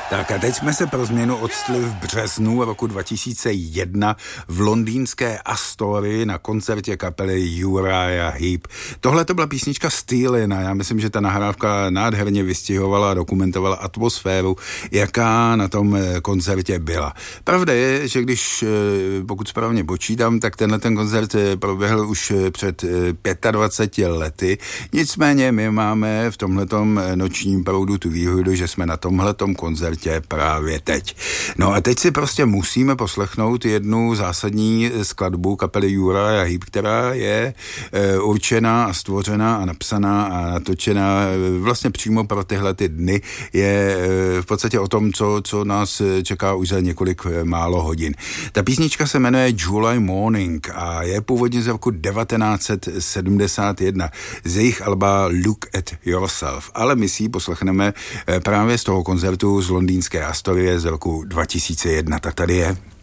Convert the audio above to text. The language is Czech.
Tak a teď jsme se pro změnu odstli v březnu roku 2001 v londýnské Astorii na koncertě kapely Uriah Heep. Tohle to byla písnička Steelin a já myslím, že ta nahrávka nádherně vystihovala a dokumentovala atmosféru, jaká na tom koncertě byla. Pravda je, že když, pokud správně počítám, tak ten koncert proběhl už před 25 lety. Nicméně my máme v tomhletom nočním proudu tu výhodu, že jsme na tomhletom koncertě právě teď. No a teď si prostě musíme poslechnout jednu zásadní skladbu kapely Uriah Heep, která je určená a stvořená a napsaná a natočená vlastně přímo pro tyhle ty dny. Je v podstatě o tom, co nás čeká už za několik málo hodin. Ta písnička se jmenuje July Morning a je původně z roku 1971 z jejich alba Look at Yourself, ale my si ji poslechneme právě z toho koncertu z londýnské Astorie z roku 2001. Tak tady je.